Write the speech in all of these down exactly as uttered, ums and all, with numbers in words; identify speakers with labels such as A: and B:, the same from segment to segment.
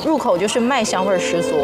A: 入口就是麦香味十足。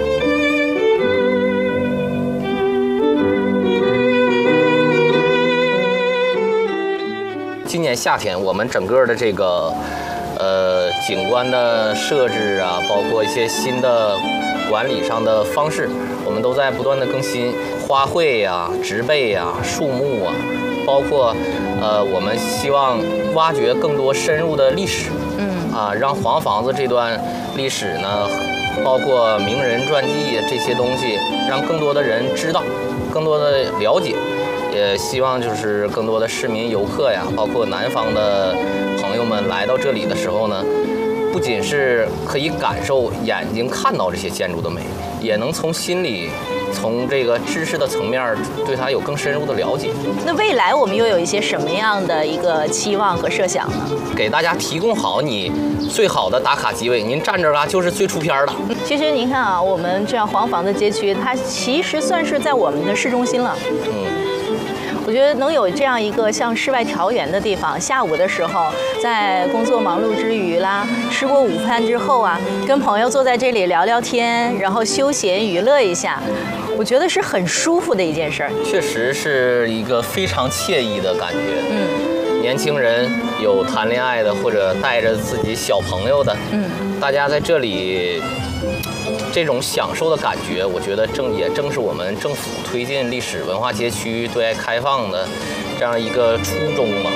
B: 今年夏天，我们整个的这个呃景观的设置啊，包括一些新的管理上的方式，我们都在不断的更新。花卉呀、植被呀、树木啊，包括呃，我们希望挖掘更多深入的历史，嗯啊，让黄房子这段历史呢，包括名人传记这些东西，让更多的人知道，更多的了解。也希望就是更多的市民游客呀，包括南方的朋友们来到这里的时候呢，不仅是可以感受眼睛看到这些建筑的美，也能从心里从这个知识的层面对它有更深入的了解。
A: 那未来我们又有一些什么样的一个期望和设想呢？
B: 给大家提供好你最好的打卡机位，您站这儿啊就是最出片的。
A: 其实您看啊，我们这样黄房子街区，它其实算是在我们的市中心了。嗯。我觉得能有这样一个像世外桃源的地方，下午的时候在工作忙碌之余啦，吃过午饭之后啊，跟朋友坐在这里聊聊天，然后休闲娱乐一下，我觉得是很舒服的一件事儿。
B: 确实是一个非常惬意的感觉。嗯，年轻人有谈恋爱的，或者带着自己小朋友的，嗯，大家在这里。这种享受的感觉，我觉得正也正是我们政府推进历史文化街区对外开放的这样一个初衷嘛。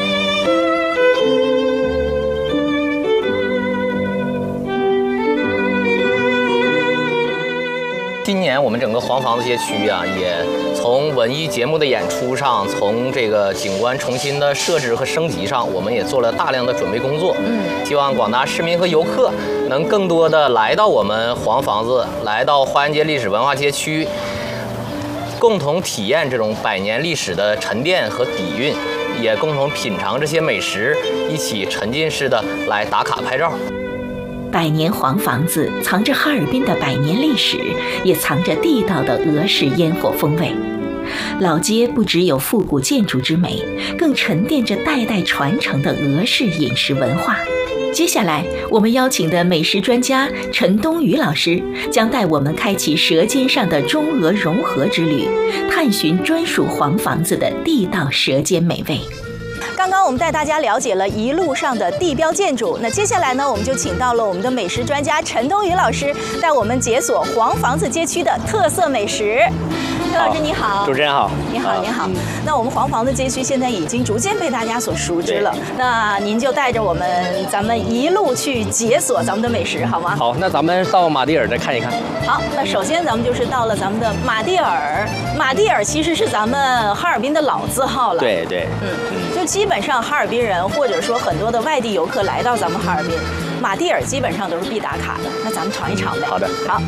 B: 今年我们整个黄房子街区啊，也从文艺节目的演出上，从这个景观重新的设置和升级上，我们也做了大量的准备工作。嗯，希望广大市民和游客能更多的来到我们黄房子，来到花园街历史文化街区，共同体验这种百年历史的沉淀和底蕴，也共同品尝这些美食，一起沉浸式的来打卡拍照。
C: 百年黄房子藏着哈尔滨的百年历史，也藏着地道的俄式烟火风味。老街不只有复古建筑之美，更沉淀着代代传承的俄式饮食文化。接下来，我们邀请的美食专家陈东宇老师将带我们开启舌尖上的中俄融合之旅，探寻专属黄房子的地道舌尖美味。
A: 刚刚我们带大家了解了一路上的地标建筑，那接下来呢，我们就请到了我们的美食专家陈东宇老师，带我们解锁黄房子街区的特色美食。陈老师你好，
D: 主持人好，
A: 你好，你好。嗯、那我们黄房子街区现在已经逐渐被大家所熟知了，那您就带着我们，咱们一路去解锁咱们的美食，好吗？
D: 好，那咱们到马迭尔再看一看。
A: 好，那首先咱们就是到了咱们的马迭尔，马迭尔其实是咱们哈尔滨的老字号了。
D: 对对，
A: 嗯嗯，就基本上哈尔滨人或者说很多的外地游客来到咱们哈尔滨，马迭尔基本上都是必打卡的。那咱们尝一尝呗。
D: 好的，
A: 好。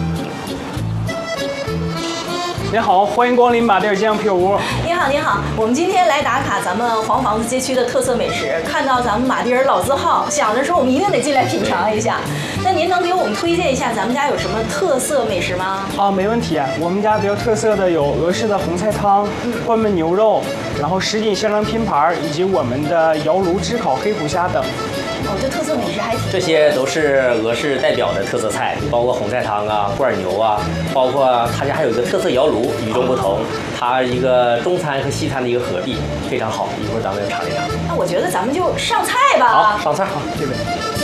E: 您好，欢迎光临马迭尔街上啤酒屋。
A: 您好，您好，我们今天来打卡咱们黄房子街区的特色美食，看到咱们马迭尔老字号，想着说我们一定得进来品尝一下。那您能给我们推荐一下咱们家有什么特色美食吗？
E: 啊，没问题。我们家比较特色的有俄式的红菜汤、关焖牛肉，然后什锦香肠拼盘，以及我们的窑炉炙烤黑虎虾等。
A: 哦，这特色美食还挺多。
D: 这些都是俄式代表的特色菜，包括红菜汤啊、罐牛啊，包括他家还有一个特色窑炉，与众不同，它一个中餐和西餐的一个合璧，非常好。一会儿咱们尝一尝。
A: 那我觉得咱们就上菜吧。
D: 好，上菜好，这边。